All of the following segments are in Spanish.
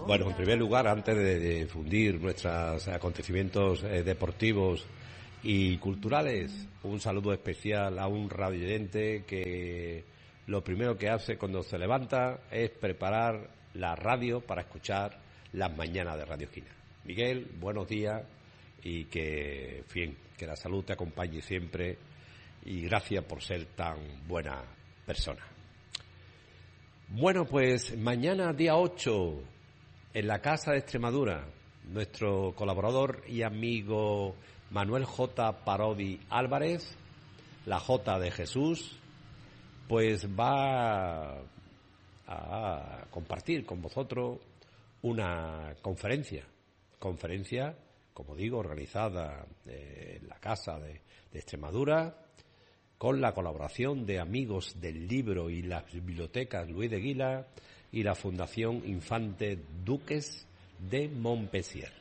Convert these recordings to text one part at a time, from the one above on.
Bueno, en primer lugar, antes de difundir nuestros acontecimientos deportivos y culturales, un saludo especial a un radioyente que lo primero que hace cuando se levanta es preparar la radio para escuchar las mañanas de Radio Esquina. Miguel, buenos días y que la salud te acompañe siempre y gracias por ser tan buena persona. Bueno, pues mañana día 8 en la Casa de Extremadura, nuestro colaborador y amigo Manuel J. Parodi Álvarez, la J de Jesús, pues va a compartir con vosotros una conferencia, como digo, organizada en la Casa de Extremadura, con la colaboración de Amigos del Libro y las Bibliotecas Luis de Guila y la Fundación Infante Duques de Montpensier.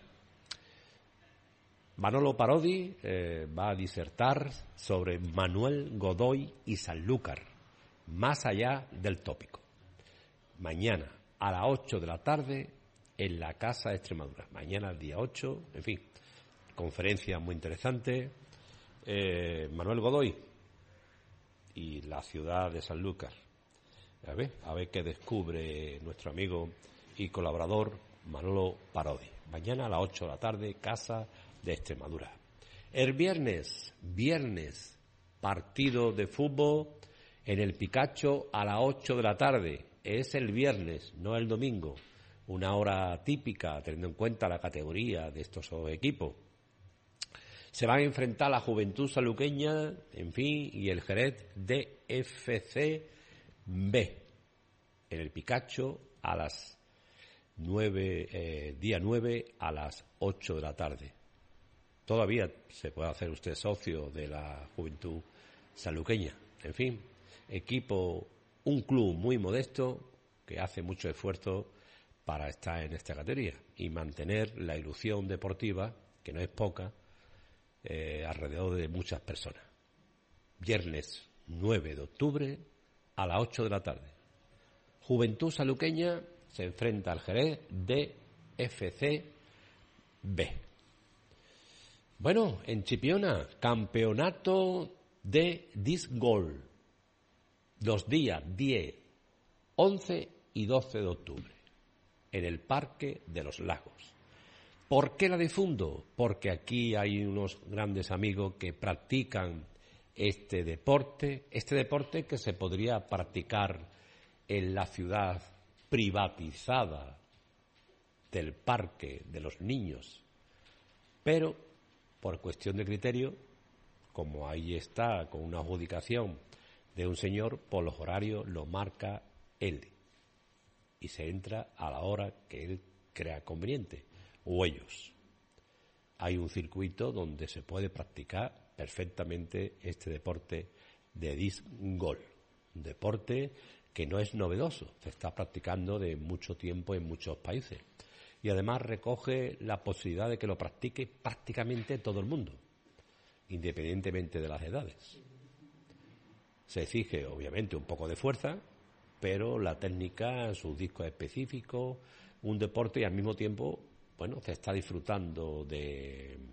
Manolo Parodi va a disertar sobre Manuel Godoy y Sanlúcar, más allá del tópico. Mañana a las 8 de la tarde en la Casa de Extremadura. Mañana día 8, en fin, conferencia muy interesante. Manuel Godoy y la ciudad de Sanlúcar. A ver qué descubre nuestro amigo y colaborador Manolo Parodi. Mañana a las 8 de la tarde, Casa de Extremadura. El viernes, partido de fútbol en el Picacho a las 8 de la tarde. Es el viernes, no el domingo. Una hora típica, teniendo en cuenta la categoría de estos equipos. Se van a enfrentar la Juventud Sanluqueña, en fin, y el Jerez DFC B en el Picacho a las 9, día 9 a las 8 de la tarde. Todavía se puede hacer usted socio de la Juventud Sanluqueña. En fin, un club muy modesto que hace mucho esfuerzo para estar en esta categoría y mantener la ilusión deportiva, que no es poca, alrededor de muchas personas. Viernes 9 de octubre a las 8 de la tarde. Juventud Sanluqueña se enfrenta al Jerez DFC B. Bueno, en Chipiona, campeonato de disc golf. Los días 10, 11 y 12 de octubre en el Parque de los Lagos. ¿Por qué la difundo? Porque aquí hay unos grandes amigos que practican este deporte que se podría practicar en la ciudad privatizada del Parque de los Niños, pero por cuestión de criterio, como ahí está con una adjudicación de un señor, por los horarios lo marca él y se entra a la hora que él crea conveniente o ellos. Hay un circuito donde se puede practicar perfectamente este deporte de disc golf, un deporte que no es novedoso, se está practicando de mucho tiempo en muchos países y además recoge la posibilidad de que lo practique prácticamente todo el mundo, independientemente de las edades. Se exige obviamente un poco de fuerza, pero la técnica, sus discos específicos, un deporte y al mismo tiempo, bueno, se está disfrutando del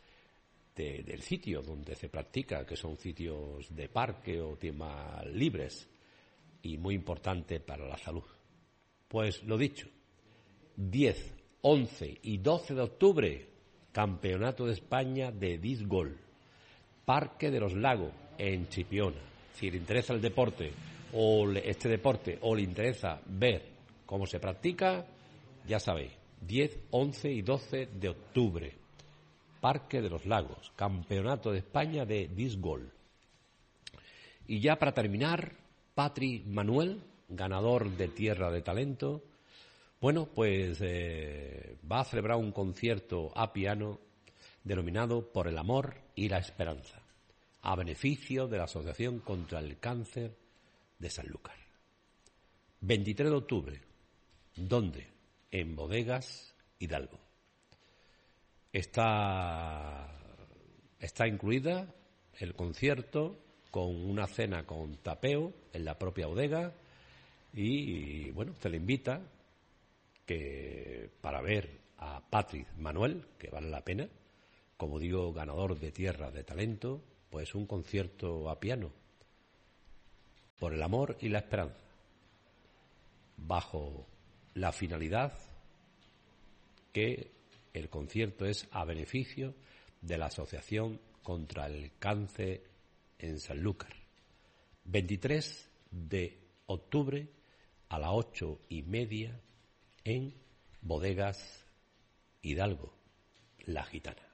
sitio donde se practica, que son sitios de parque o temas libres y muy importante para la salud. Pues lo dicho, 10, 11 y 12 de octubre, Campeonato de España de disc golf, Parque de los Lagos, en Chipiona. Si le interesa el deporte o le interesa ver cómo se practica, ya sabéis, 10, 11 y 12 de octubre, Parque de los Lagos, Campeonato de España de disc golf. Y ya para terminar, Patri Manuel, ganador de Tierra de Talento, bueno, pues va a celebrar un concierto a piano denominado Por el Amor y la Esperanza, a beneficio de la Asociación contra el Cáncer de Sanlúcar. 23 de octubre, ¿dónde? En Bodegas Hidalgo. Está incluida el concierto con una cena con tapeo en la propia bodega y bueno, se le invita que para ver a Patrick Manuel, que vale la pena, como digo, ganador de Tierra de Talento, pues un concierto a piano, por el amor y la esperanza, bajo la finalidad que el concierto es a beneficio de la Asociación contra el Cáncer en Sanlúcar. 23 de octubre a las 8:30 en Bodegas Hidalgo, La Gitana.